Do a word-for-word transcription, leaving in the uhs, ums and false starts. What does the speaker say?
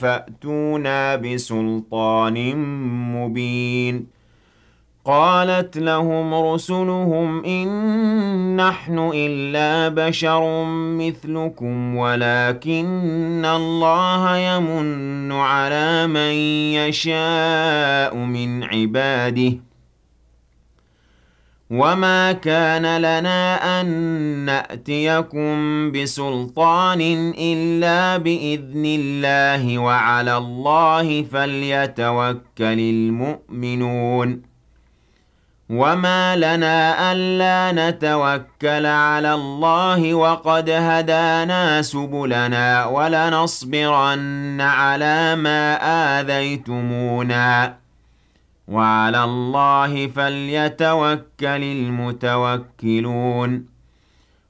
فأتونا بسلطان مبين. قالت لهم رسلهم إن نحن إلا بشر مثلكم ولكن الله يمن على من يشاء من عباده وما كان لنا أن نأتيكم بسلطان إلا بإذن الله وعلى الله فليتوكل المؤمنون. وما لنا ألا نتوكل على الله وقد هدانا سبلنا ولنصبرن على ما آذيتمونا وعلى الله فليتوكل المتوكلون.